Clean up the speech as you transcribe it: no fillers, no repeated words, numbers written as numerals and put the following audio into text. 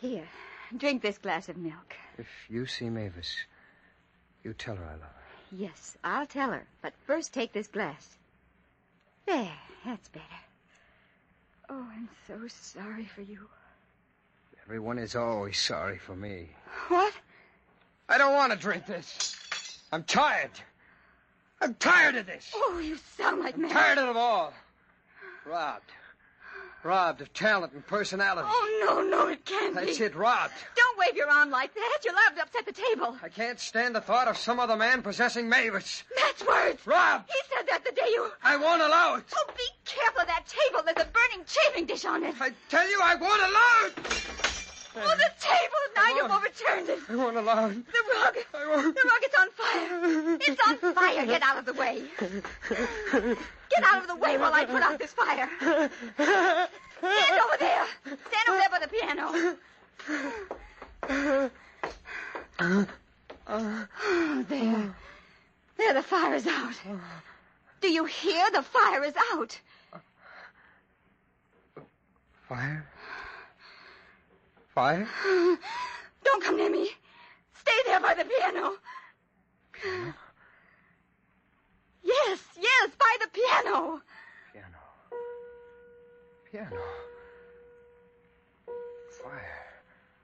Here, drink this glass of milk. If you see Mavis, you tell her I love her. Yes, I'll tell her. But first take this glass. There, that's better. Oh, I'm so sorry for you. Everyone is always sorry for me. What? I don't want to drink this. I'm tired. I'm tired of this. Oh, you sound like Mary. Tired of it all. Robbed of talent and personality. Oh, no, it can't be. That's it, robbed. Don't wave your arm like that. You're liable to upset the table. I can't stand the thought of some other man possessing Mavis. Matt's words. Robbed. He said that the day you... I won't allow it. Oh, be careful of that table. There's a burning chafing dish on it. I tell you, I won't allow it. Oh, the table. Now you've overturned it. I won't allow it. The rug. I won't. The rug is on fire. It's on fire. Get out of the way. Get out of the way while I put out this fire. Stand over there. Stand over there by the piano. Oh, there. There, the fire is out. Do you hear? The fire is out. Fire? Fire? Don't come near me. Stay there by the piano. Piano? Yes, by the piano. Piano.